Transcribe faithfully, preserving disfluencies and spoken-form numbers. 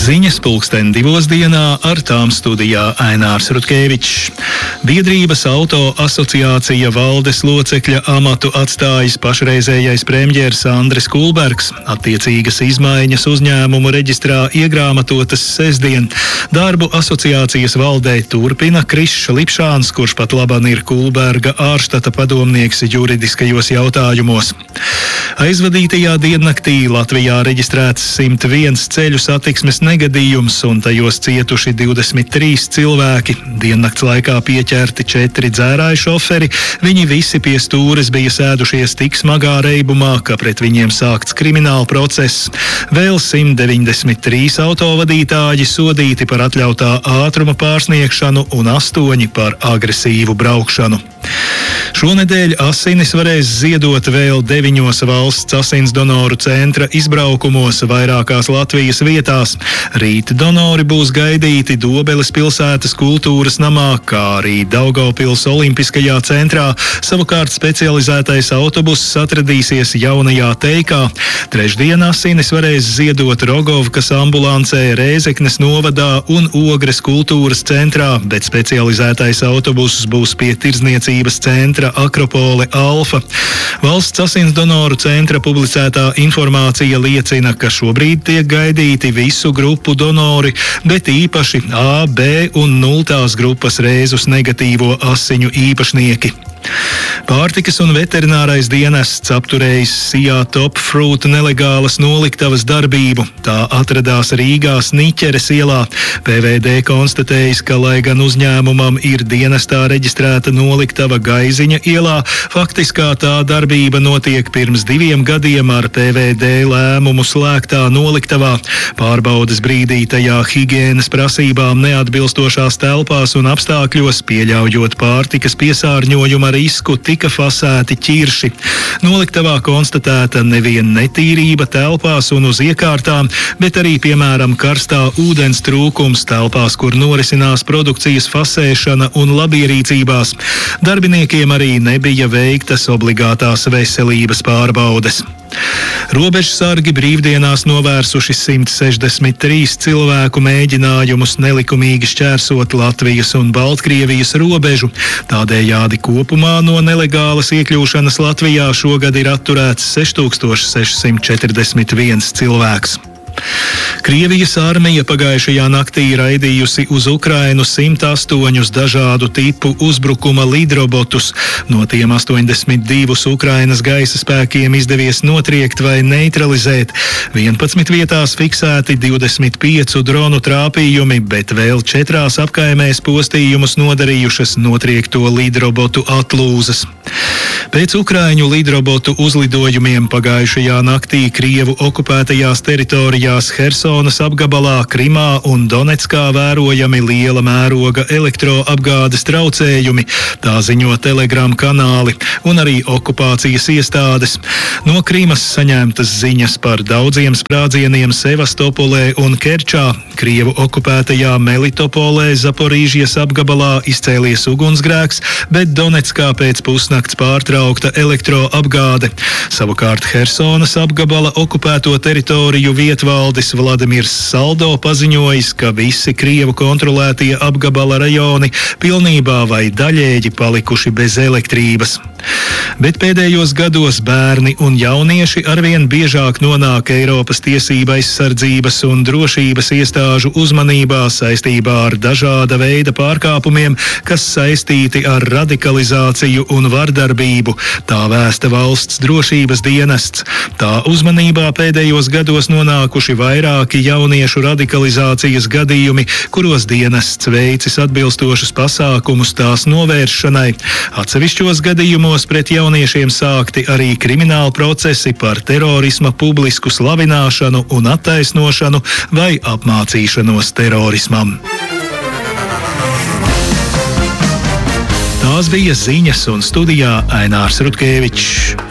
Ziņas pulksten divos dienā, ar tām studijā Ainārs Rutkevičs. Biedrības auto asociācija valdes locekļa amatu atstājis pašreizējais premjers Andris Kulbergs. Attiecīgas izmaiņas uzņēmumu reģistrā iegrāmatotas sestdien. Darbu asociācijas valdē turpina Krišs Lipšāns, kurš pat laban ir Kulberga ārštata padomnieks juridiskajos jautājumos. Aizvadītajā diennaktī Latvijā reģistrēts simt viens ceļu satiksmes negadījums un tajos cietuši divdesmit trīs cilvēki. Diennakts laikā pieķerti četri dzērāju šoferi. Viņi visi pie stūres bija sēdušies tik smagā reibumā, ka pret viņiem sākts krimināla process. Vēl simt deviņdesmit trīs autovadītāji sodīti par atļautā ātruma pārsniegšanu un astoņi par agresīvu braukšanu. Šonedēļ asinis varēs ziedot vēl deviņos valsts asins donoru centra izbraukumos vairākās Latvijas vietās. Rīt donori būs gaidīti Dobeles pilsētas kultūras namā, kā arī Daugavpils olimpiskajā centrā. Savukārt specializētais autobuss atradīsies jaunajā Teikā. Trešdien asinis varēs ziedot Rogovkas ambulancē Rēzeknes novadā un Ogres kultūras centrā, bet specializētais autobuss būs pie tirdzniecības centra Akropole Alfa. Valsts asins donoru centra publicētā informācija liecina, ka šobrīd tiek gaidīti visu grupu donori, bet īpaši A, B un nultās grupas rēzus negatīvo asiņu īpašnieki. Pārtikas un veterinārais dienests apturējis Sijā Top Fruit nelegālas noliktavas darbību. Tā atradās Rīgā Sniķeres ielā. P V D konstatējis, ka, lai gan uzņēmumam ir dienestā reģistrēta noliktava Gaiziņa ielā, faktiskā tā darbība notiek pirms diviem gadiem ar P V D lēmumu slēgtā noliktavā. Pārbaudes brīdī tajā higienas prasībām neatbilstošās telpās un apstākļos, pieļaujot pārtikas piesārņojuma risku, tika fasēti ķirši. Noliktavā konstatēta nevien netīrība telpās un uz iekārtām, bet arī, piemēram, karstā ūdens trūkums telpās, kur norisinās produkcijas fasēšana un labierīcībās. Darbiniekiem arī nebija veiktas obligātās veselības pārbaudes. Robežsargi brīvdienās novērsuši simt sešdesmit trīs cilvēku mēģinājumus nelikumīgi šķērsot Latvijas un Baltkrievijas robežu. Tādējādi kopumā no nelegālas iekļūšanas Latvijā šogad ir atturēts seši tūkstoši seši simt četrdesmit viens cilvēks. Krievijas armija pagājušajā naktī raidījusi uz Ukrainu simt astoņus dažādu tipu uzbrukuma lidrobotus. No tiem astoņdesmit divus Ukrainas gaisa spēkiem izdevies notriekt vai neutralizēt. vienpadsmit vietās fiksēti divdesmit pieci dronu trāpījumi, bet vēl četrās apkaimēs postījumus nodarījušas notriekto lidrobotu atlūzas. Pēc Ukraiņu lidrobotu uzlidojumiem pagājušajā naktī Krievu okupētajās teritorijās Hersonas apgabalā, Krimā un Donetskā vērojami liela mēroga elektroapgādes traucējumi, tā ziņo Telegram kanāli un arī okupācijas iestādes. No Krimas saņemtas ziņas par daudziem sprādzieniem Sevastopolē un Kerčā. Krievu okupētajā Melitopolē Zaporīžijas apgabalā izcēlies ugunsgrēks, bet Donetskā pēc pusnakts pārtraukta elektroapgāde. Savukārt Hersonas apgabala okupēto teritoriju vietvaldis Vladimirs Saldo paziņojis, ka visi Krievu kontrolētie apgabala rajoni pilnībā vai daļēji palikuši bez elektrības. Bet pēdējos gados bērni un jaunieši arvien biežāk nonāk Eiropas tiesība aizsardzības un drošības iestāžu uzmanībā saistībā ar dažāda veida pārkāpumiem, kas saistīti ar radikalizāciju un vardarbību. Tā vēsta valsts drošības dienests. Tā uzmanībā pēdējos gados nonākuši vairāki jauniešu radikalizācijas gadījumi, kuros dienests veicis atbilstošus pasākumus tās novēršanai. Atsevišķos gadījumos pret jauniešiem sākti arī krimināli procesi par terorisma publisku slavināšanu un attaisnošanu vai apmācīšanos terorismam. Tās bija ziņas un studijā Ainārs Rutkevičs.